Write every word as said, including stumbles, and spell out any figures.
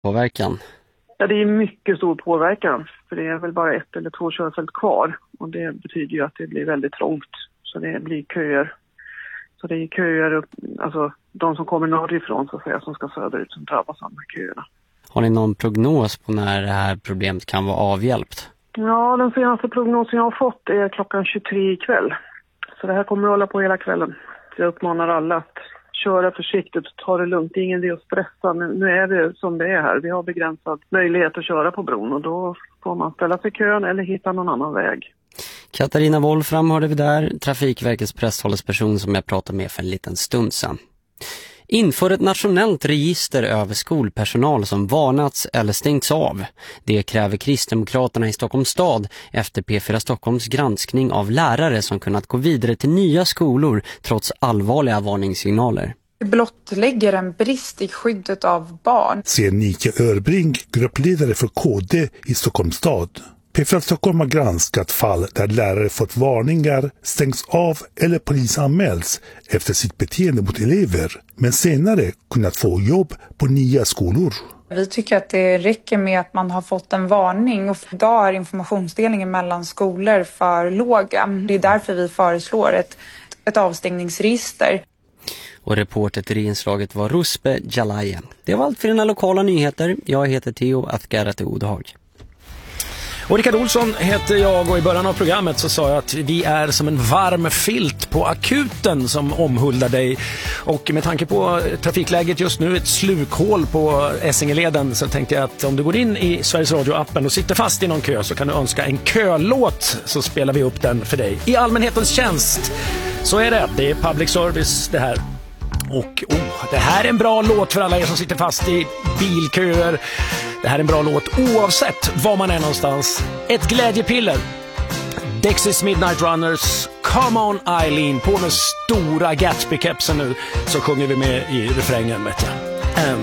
Påverkan? Ja, det är mycket stor påverkan. För det är väl bara ett eller två körfält kvar. Och det betyder ju att det blir väldigt trångt. Så det blir köer. Så det är köer, upp, alltså de som kommer norrifrån så att säga, som ska söderut, som drabbas av de här köerna. Har ni någon prognos på när det här problemet kan vara avhjälpt? Ja, den senaste prognosen jag har fått är klockan tjugotre ikväll. Så det här kommer att hålla på hela kvällen. Jag uppmanar alla att köra försiktigt och ta det lugnt. Det är ingen idé att stressa. Men nu är det som det är här. Vi har begränsad möjlighet att köra på bron och då får man ställa sig i kön eller hitta någon annan väg. Katarina Wolfram hörde vi där, Trafikverkets presstalesperson som jag pratade med för en liten stund sedan. Inför ett nationellt register över skolpersonal som varnats eller stängts av. Det kräver Kristdemokraterna i Stockholms stad efter P fyra Stockholms granskning av lärare som kunnat gå vidare till nya skolor trots allvarliga varningssignaler. Blottlägger en brist i skyddet av barn. Ser Nike Örbring, gruppledare för K D i Stockholms stad. P fyra Stockholm har granskat fall där lärare fått varningar, stängts av eller polisanmäls efter sitt beteende mot elever, men senare kunnat få jobb på nya skolor. Vi tycker att det räcker med att man har fått en varning och idag är informationsdelningen mellan skolor för låga. Det är därför vi föreslår ett, ett avstängningsregister. Och reportet i inslaget var Ruspe Jalaye. Det var allt för dina lokala nyheter. Jag heter Theo Atgarate Odhag. Och Rickard Olsson heter jag och i början av programmet så sa jag att vi är som en varm filt på akuten som omhuldar dig. Och med tanke på trafikläget just nu, ett slukhål på Essingeleden, så tänkte jag att om du går in i Sveriges Radio-appen och sitter fast i någon kö så kan du önska en kölåt, så spelar vi upp den för dig. I allmänhetens tjänst, så är det. Det är public service det här. Och oh, det här är en bra låt för alla er som sitter fast i bilköer. Det här är en bra låt oavsett var man är någonstans. Ett glädjepiller. Dexys Midnight Runners, Come On Eileen. På med stora Gatsby-kepsen nu så sjunger vi med i refrängen, vet jag.